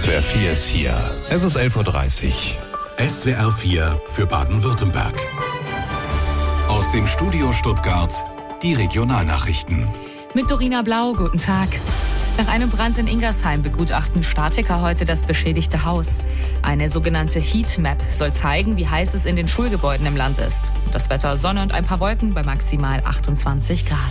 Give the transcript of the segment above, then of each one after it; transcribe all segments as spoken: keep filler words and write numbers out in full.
S W R vier ist hier. Es ist elf Uhr dreißig. S W R vier für Baden-Württemberg. Aus dem Studio Stuttgart die Regionalnachrichten. Mit Dorina Blau, guten Tag. Nach einem Brand in Ingersheim begutachten Statiker heute das beschädigte Haus. Eine sogenannte Heatmap soll zeigen, wie heiß es in den Schulgebäuden im Land ist. Das Wetter Sonne und ein paar Wolken bei maximal achtundzwanzig Grad.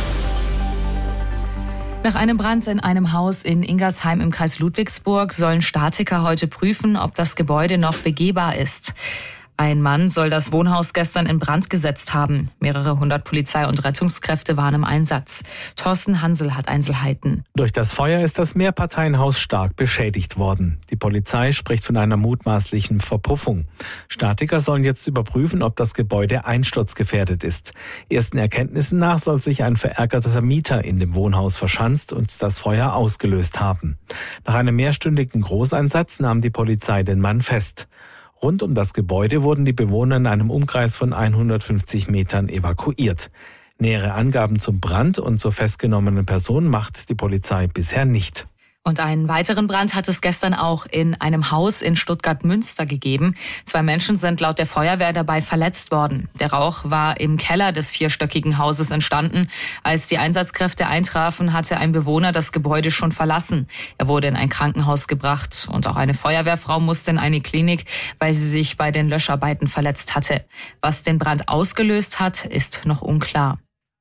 Nach einem Brand in einem Haus in Ingersheim im Kreis Ludwigsburg sollen Statiker heute prüfen, ob das Gebäude noch begehbar ist. Ein Mann soll das Wohnhaus gestern in Brand gesetzt haben. Mehrere hundert Polizei- und Rettungskräfte waren im Einsatz. Thorsten Hansel hat Einzelheiten. Durch das Feuer ist das Mehrparteienhaus stark beschädigt worden. Die Polizei spricht von einer mutmaßlichen Verpuffung. Statiker sollen jetzt überprüfen, ob das Gebäude einsturzgefährdet ist. Ersten Erkenntnissen nach soll sich ein verärgerter Mieter in dem Wohnhaus verschanzt und das Feuer ausgelöst haben. Nach einem mehrstündigen Großeinsatz nahm die Polizei den Mann fest. Rund um das Gebäude wurden die Bewohner in einem Umkreis von hundertfünfzig Metern evakuiert. Nähere Angaben zum Brand und zur festgenommenen Person macht die Polizei bisher nicht. Und einen weiteren Brand hat es gestern auch in einem Haus in Stuttgart-Münster gegeben. Zwei Menschen sind laut der Feuerwehr dabei verletzt worden. Der Rauch war im Keller des vierstöckigen Hauses entstanden. Als die Einsatzkräfte eintrafen, hatte ein Bewohner das Gebäude schon verlassen. Er wurde in ein Krankenhaus gebracht und auch eine Feuerwehrfrau musste in eine Klinik, weil sie sich bei den Löscharbeiten verletzt hatte. Was den Brand ausgelöst hat, ist noch unklar.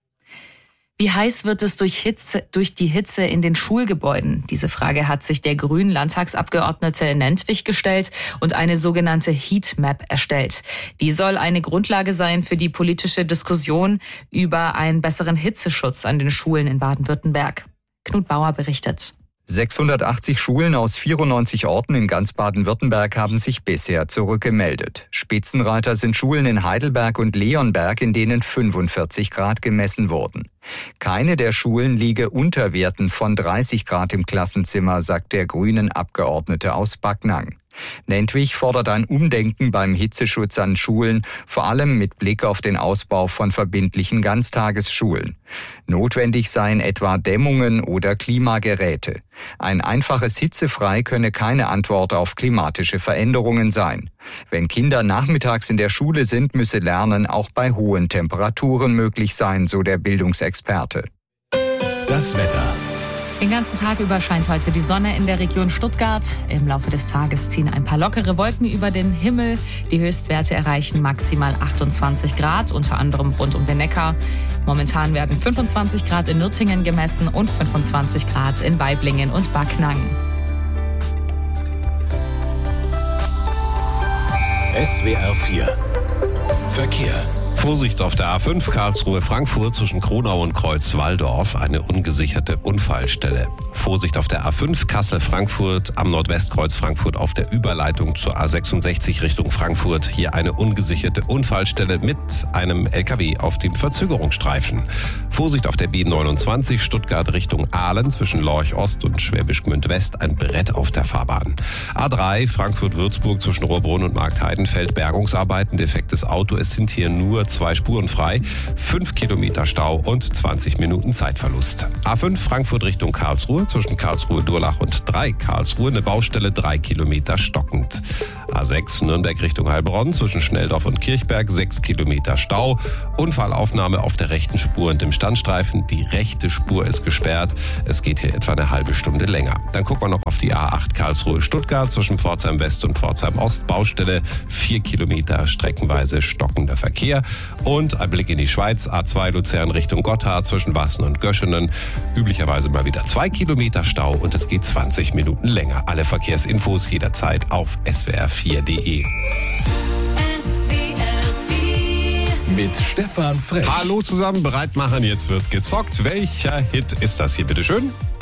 Wie heiß wird es durch Hitze, durch die Hitze in den Schulgebäuden? Diese Frage hat sich der grünen Landtagsabgeordnete Nentwich gestellt und eine sogenannte Heatmap erstellt. Die soll eine Grundlage sein für die politische Diskussion über einen besseren Hitzeschutz an den Schulen in Baden-Württemberg. Knut Bauer berichtet. sechshundertachtzig Schulen aus vierundneunzig Orten in ganz Baden-Württemberg haben sich bisher zurückgemeldet. Spitzenreiter sind Schulen in Heidelberg und Leonberg, in denen fünfundvierzig Grad gemessen wurden. Keine der Schulen liege unter Werten von dreißig Grad im Klassenzimmer, sagt der grünen Abgeordnete aus Backnang. Nentwich fordert ein Umdenken beim Hitzeschutz an Schulen, vor allem mit Blick auf den Ausbau von verbindlichen Ganztagesschulen. Notwendig seien etwa Dämmungen oder Klimageräte. Ein einfaches Hitzefrei könne keine Antwort auf klimatische Veränderungen sein. Wenn Kinder nachmittags in der Schule sind, müsse Lernen auch bei hohen Temperaturen möglich sein, so der Bildungsexperte. Das Wetter. Den ganzen Tag über scheint heute die Sonne in der Region Stuttgart. Im Laufe des Tages ziehen ein paar lockere Wolken über den Himmel. Die Höchstwerte erreichen maximal achtundzwanzig Grad, unter anderem rund um den Neckar. Momentan werden fünfundzwanzig Grad in Nürtingen gemessen und fünfundzwanzig Grad in Waiblingen und Backnang. S W R vier Verkehr. Vorsicht auf der A fünf Karlsruhe-Frankfurt zwischen Kronau und Kreuzwaldorf, eine ungesicherte Unfallstelle. Vorsicht auf der A fünf Kassel-Frankfurt am Nordwestkreuz Frankfurt auf der Überleitung zur A sechsundsechzig Richtung Frankfurt. Hier eine ungesicherte Unfallstelle mit einem L K W auf dem Verzögerungsstreifen. Vorsicht auf der B neunundzwanzig Stuttgart Richtung Aalen zwischen Lorch Ost und Schwäbisch Gmünd West, ein Brett auf der Fahrbahn. A drei Frankfurt-Würzburg zwischen Rohrbrunn und Marktheidenfeld, Bergungsarbeiten, defektes Auto. Es sind hier nur zwei Spuren frei, fünf Kilometer Stau und zwanzig Minuten Zeitverlust. A fünf Frankfurt Richtung Karlsruhe zwischen Karlsruhe-Durlach und drei Karlsruhe, eine Baustelle, drei Kilometer stockend. A sechs Nürnberg Richtung Heilbronn zwischen Schnelldorf und Kirchberg, sechs Kilometer Stau. Unfallaufnahme auf der rechten Spur und im Standstreifen. Die rechte Spur ist gesperrt. Es geht hier etwa eine halbe Stunde länger. Dann gucken wir noch auf die A acht Karlsruhe-Stuttgart zwischen Pforzheim West und Pforzheim Ost. Baustelle, vier Kilometer streckenweise stockender Verkehr. Und ein Blick in die Schweiz, A zwei Luzern Richtung Gotthard zwischen Wassen und Göschenen. Üblicherweise mal wieder zwei Kilometer Stau und es geht zwanzig Minuten länger. Alle Verkehrsinfos jederzeit auf S W R vier punkt de. Mit Stefan Frech. Hallo zusammen, bereit machen, jetzt wird gezockt. Welcher Hit ist das hier, bitteschön?